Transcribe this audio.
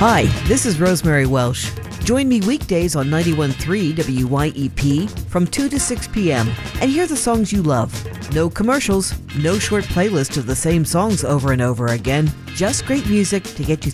Hi, this is Rosemary Welsh. Join me weekdays on 91.3 WYEP from 2 to 6 p.m. and hear the songs you love. No commercials, no short playlist of the same songs over and over again, just great music to get you